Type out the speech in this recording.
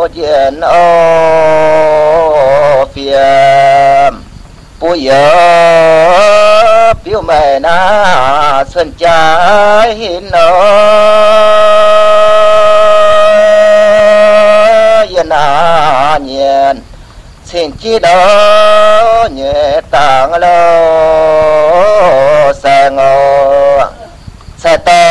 điện ô phiền bùi giờ biểu mẹ na xuân trái hin yên nhiên xin chi đó nhẹ tàng lô xe ngô xe to